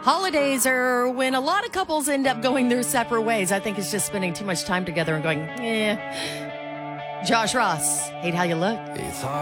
Holidays are when a lot of couples end up going their separate ways. I think it's just spending too much time together and going, eh. Josh Ross, hate how you look. It's hard.